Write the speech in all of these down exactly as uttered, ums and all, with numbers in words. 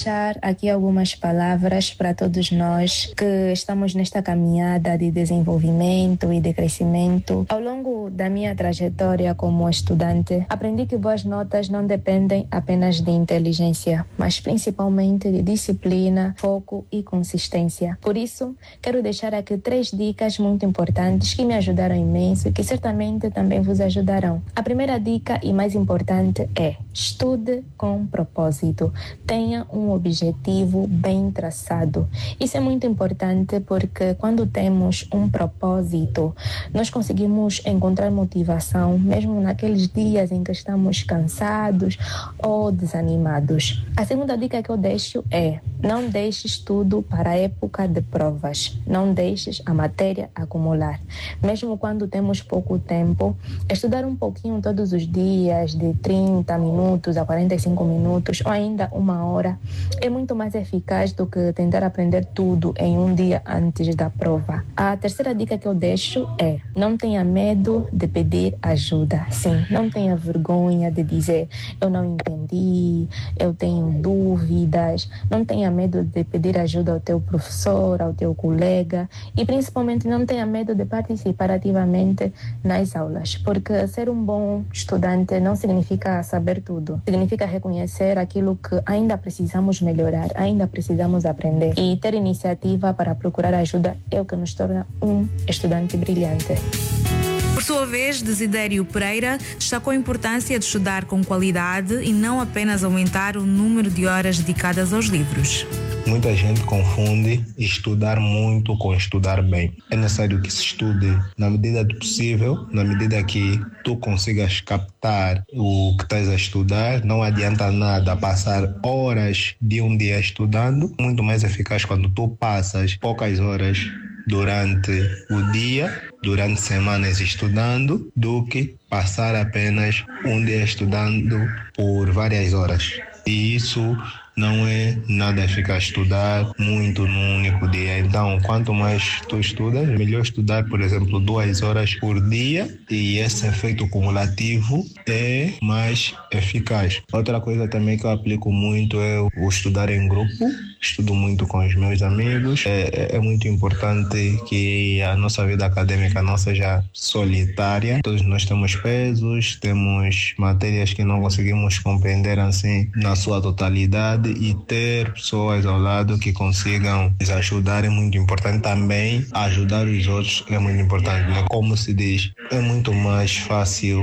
deixar aqui algumas palavras para todos nós que estamos nesta caminhada de desenvolvimento e de crescimento. Ao longo da minha trajetória como estudante, aprendi que boas notas não dependem apenas de inteligência, mas principalmente de disciplina, foco e consistência. Por isso, quero deixar aqui três dicas muito importantes que me ajudaram imenso e que certamente também vos ajudarão. A primeira dica e mais importante é: estude com propósito. Tenha um objetivo bem traçado. Isso é muito importante porque quando temos um propósito, nós conseguimos encontrar motivação mesmo naqueles dias em que estamos cansados ou desanimados. A segunda dica que eu deixo é: não deixes tudo para a época de provas. Não deixes a matéria acumular. Mesmo quando temos pouco tempo, estudar um pouquinho todos os dias, de trinta minutos a quarenta e cinco minutos ou ainda uma hora, é muito mais eficaz do que tentar aprender tudo em um dia antes da prova. A terceira dica que eu deixo é: não tenha medo de pedir ajuda. Sim, não tenha vergonha de dizer eu não entendi, eu tenho dúvidas. Não tenha medo de pedir ajuda ao teu professor, ao teu colega, e principalmente não tenha medo de participar ativamente nas aulas, porque ser um bom estudante não significa saber tudo, significa reconhecer aquilo que ainda precisamos melhorar, ainda precisamos aprender, e ter iniciativa para procurar ajuda é o que nos torna um estudante brilhante. Por sua vez, Desidério Pereira destacou a importância de estudar com qualidade e não apenas aumentar o número de horas dedicadas aos livros. Muita gente confunde estudar muito com estudar bem. É necessário que se estude na medida do possível, na medida que tu consigas captar o que estás a estudar. Não adianta nada passar horas de um dia estudando. Muito mais eficaz quando tu passas poucas horas durante o dia, durante semanas estudando, do que passar apenas um dia estudando por várias horas. E isso não é nada eficaz, estudar muito num único dia. Então, quanto mais tu estudas, melhor estudar, por exemplo, duas horas por dia, e esse efeito cumulativo é mais eficaz. Outra coisa também que eu aplico muito é o estudar em grupo. Estudo muito com os meus amigos. É, é muito importante que a nossa vida acadêmica não seja solitária. Todos nós temos pesos, temos matérias que não conseguimos compreender assim na sua totalidade, e ter pessoas ao lado que consigam nos ajudar é muito importante. Também ajudar os outros é muito importante, né? Como se diz, é muito mais fácil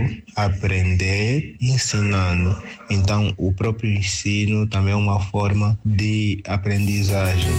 aprender ensinando. Então, o próprio ensino também é uma forma de aprendizagem.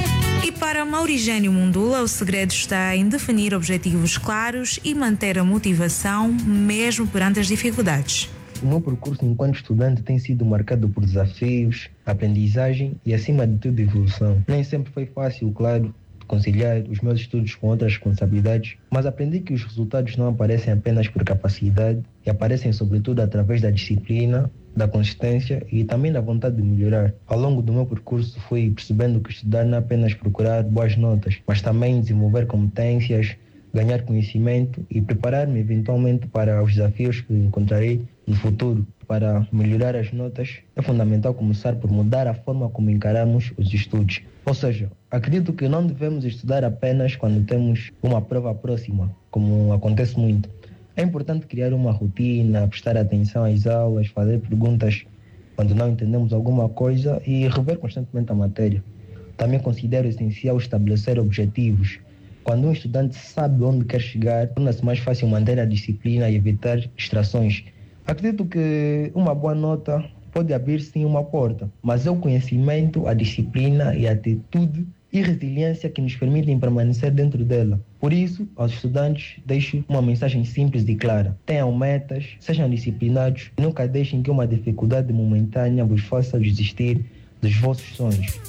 E para Maurigênio Mundula, o segredo está em definir objetivos claros e manter a motivação mesmo perante as dificuldades. O meu percurso enquanto estudante tem sido marcado por desafios, aprendizagem e, acima de tudo, evolução. Nem sempre foi fácil, claro, conciliar os meus estudos com outras responsabilidades, mas aprendi que os resultados não aparecem apenas por capacidade e aparecem sobretudo através da disciplina, da consistência e também da vontade de melhorar. Ao longo do meu percurso fui percebendo que estudar não é apenas procurar boas notas, mas também desenvolver competências, ganhar conhecimento e preparar-me eventualmente para os desafios que encontrarei no futuro. Para melhorar as notas, é fundamental começar por mudar a forma como encaramos os estudos. Ou seja, acredito que não devemos estudar apenas quando temos uma prova próxima, como acontece muito. É importante criar uma rotina, prestar atenção às aulas, fazer perguntas quando não entendemos alguma coisa e rever constantemente a matéria. Também considero essencial estabelecer objetivos. Quando um estudante sabe onde quer chegar, torna-se mais fácil manter a disciplina e evitar distrações. Acredito que uma boa nota pode abrir sim uma porta, mas é o conhecimento, a disciplina e a atitude e resiliência que nos permitem permanecer dentro dela. Por isso, aos estudantes, deixo uma mensagem simples e clara. Tenham metas, sejam disciplinados e nunca deixem que uma dificuldade momentânea vos faça desistir dos vossos sonhos.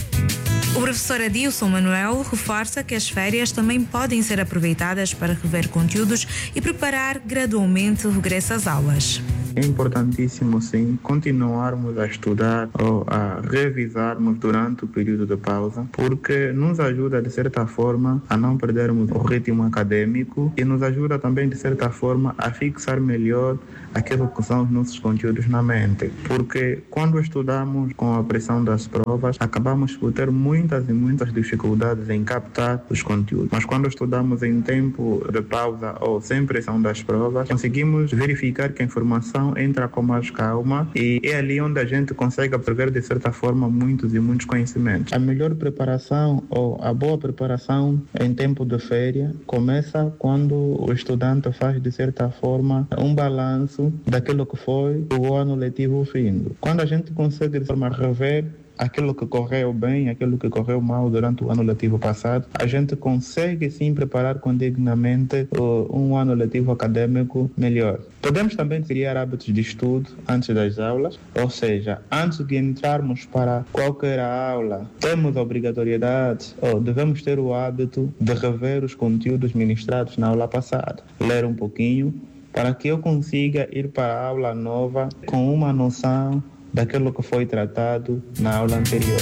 O professor Adilson Manuel reforça que as férias também podem ser aproveitadas para rever conteúdos e preparar gradualmente o regresso às aulas. é importantíssimo, sim, continuarmos a estudar ou a revisarmos durante o período de pausa, porque nos ajuda, de certa forma, a não perdermos o ritmo acadêmico e nos ajuda também, de certa forma, a fixar melhor aquilo que são os nossos conteúdos na mente. Porque quando estudamos com a pressão das provas, acabamos por ter muitas e muitas dificuldades em captar os conteúdos. Mas quando estudamos em tempo de pausa ou sem pressão das provas, conseguimos verificar que a informação entra com mais calma e é ali onde a gente consegue absorver, de certa forma, muitos e muitos conhecimentos. A melhor preparação ou a boa preparação em tempo de férias começa quando o estudante faz, de certa forma, um balanço daquilo que foi o ano letivo findo. Quando a gente consegue, de forma, rever aquilo que correu bem, aquilo que correu mal durante o ano letivo passado, a gente consegue sim preparar condignamente uh, um ano letivo acadêmico melhor. Podemos também criar hábitos de estudo antes das aulas, ou seja, antes de entrarmos para qualquer aula, temos a obrigatoriedade ou devemos ter o hábito de rever os conteúdos ministrados na aula passada, ler um pouquinho, para que eu consiga ir para a aula nova com uma noção daquilo que foi tratado na aula anterior.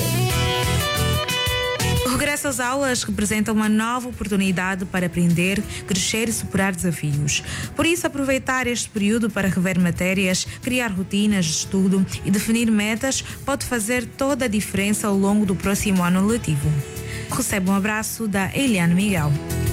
O regresso às aulas representa uma nova oportunidade para aprender, crescer e superar desafios. Por isso, aproveitar este período para rever matérias, criar rotinas de estudo e definir metas pode fazer toda a diferença ao longo do próximo ano letivo. Recebe um abraço da Eliane Miguel.